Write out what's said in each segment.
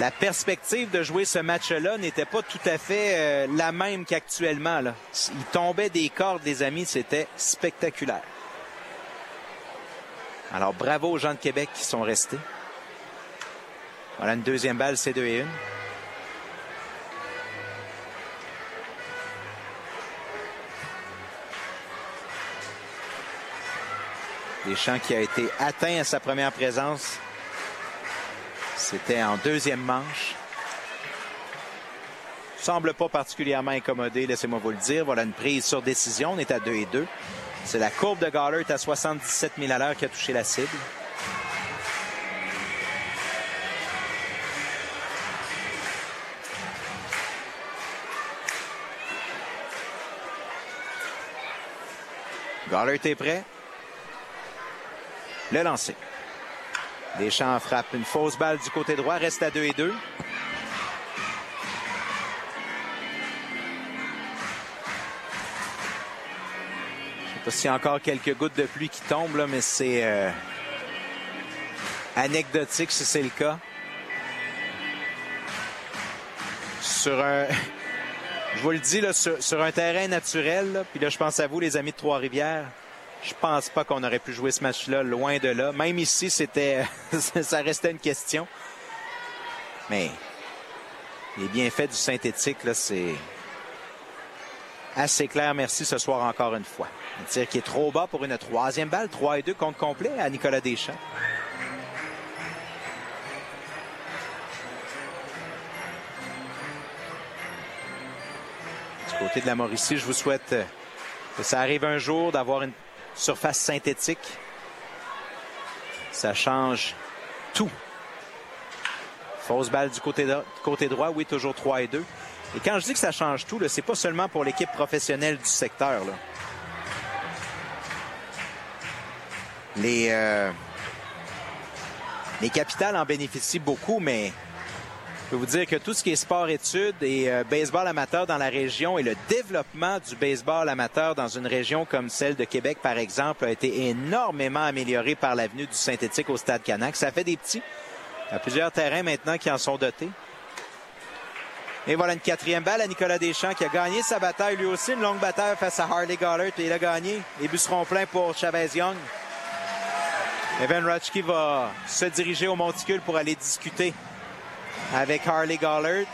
la perspective de jouer ce match-là n'était pas tout à fait la même qu'actuellement. Il tombait des cordes, les amis. C'était spectaculaire. Alors, bravo aux gens de Québec qui sont restés. Voilà une deuxième balle, c'est 2-1. Deschamps qui a été atteint à sa première présence. C'était en deuxième manche. Semble pas particulièrement incommodé, laissez-moi vous le dire. Voilà une prise sur décision. On est à 2-2. C'est la courbe de Gollert à 77 000 à l'heure qui a touché la cible. Gollert est prêt. Le lancer. Deschamps frappe une fausse balle du côté droit. Reste à 2-2. Je ne sais pas s'il y a encore quelques gouttes de pluie qui tombent, là, mais c'est anecdotique si c'est le cas. Sur un... Je vous le dis, là, sur un terrain naturel, là, puis là, je pense à vous, les amis de Trois-Rivières. Je pense pas qu'on aurait pu jouer ce match-là, loin de là. Même ici, c'était ça restait une question. Mais les bienfaits du synthétique, là, c'est assez clair. Merci ce soir encore une fois. Un tir qui est trop bas pour une troisième balle. 3-2 compte complet à Nicolas Deschamps. Du côté de la Mauricie, je vous souhaite que ça arrive un jour d'avoir une surface synthétique. Ça change tout. Fausse balle du côté droit. Oui, toujours 3-2. Et quand je dis que ça change tout, c'est pas seulement pour l'équipe professionnelle du secteur. Là. Les capitales en bénéficient beaucoup, mais je peux vous dire que tout ce qui est sport-études et baseball amateur dans la région et le développement du baseball amateur dans une région comme celle de Québec, par exemple, a été énormément amélioré par l'avenue du synthétique au Stade Canac. Ça fait des petits. Il y a plusieurs terrains maintenant qui en sont dotés. Et voilà une quatrième balle à Nicolas Deschamps qui a gagné sa bataille lui aussi. Une longue bataille face à Harley Gollert et il a gagné. Les buts seront pleins pour Chavez Young. Evan Rutschke va se diriger au monticule pour aller discuter avec Harley Gollert.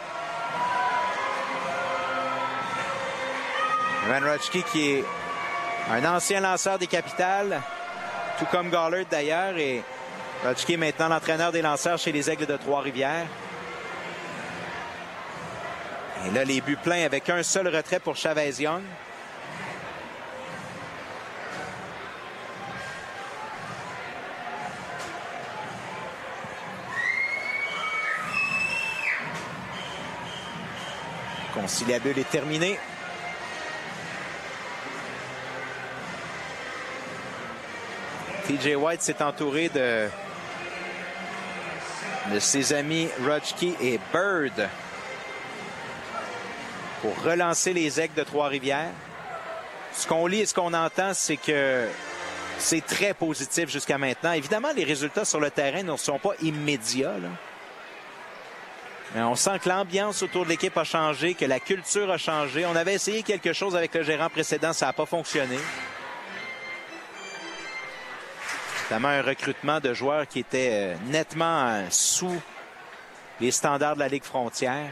Evan Rutschke qui est un ancien lanceur des Capitales, tout comme Gollert d'ailleurs. Et Rutschke est maintenant l'entraîneur des lanceurs chez les Aigles de Trois-Rivières. Et là, les buts pleins avec un seul retrait pour Chavez Young. Conciliabule est terminé. TJ White s'est entouré de ses amis Rutschke et Bird pour relancer les Aigles de Trois-Rivières. Ce qu'on lit et ce qu'on entend, c'est que c'est très positif jusqu'à maintenant. Évidemment, les résultats sur le terrain ne sont pas immédiats, là. Mais on sent que l'ambiance autour de l'équipe a changé, que la culture a changé. On avait essayé quelque chose avec le gérant précédent, ça n'a pas fonctionné. Notamment un recrutement de joueurs qui était nettement sous les standards de la Ligue frontière.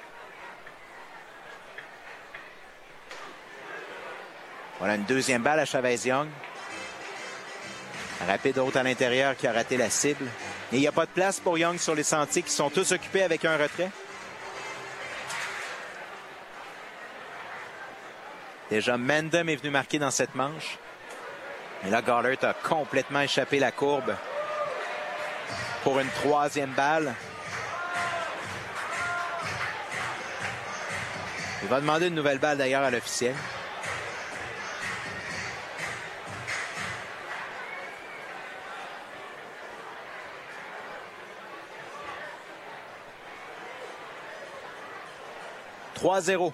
Voilà une deuxième balle à Chavez Young. Rapide haute à l'intérieur qui a raté la cible. Et il n'y a pas de place pour Young sur les sentiers qui sont tous occupés avec un retrait. Déjà, Mendham est venu marquer dans cette manche. Et là, Gollert a complètement échappé la courbe pour une troisième balle. Il va demander une nouvelle balle d'ailleurs à l'officiel. « 3-0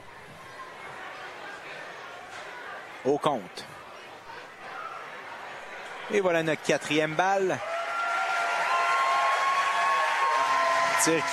au compte. Et voilà notre quatrième balle. Tir